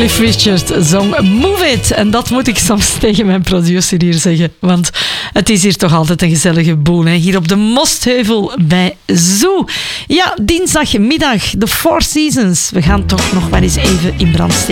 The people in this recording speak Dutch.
Cliff Richard zong Move It. En dat moet ik soms tegen mijn producer hier zeggen. Want het is hier toch altijd een gezellige boel. Hè? Hier op de Mostheuvel bij Zoo. Ja, dinsdagmiddag, de Four Seasons. We gaan toch nog maar eens even in brand steken.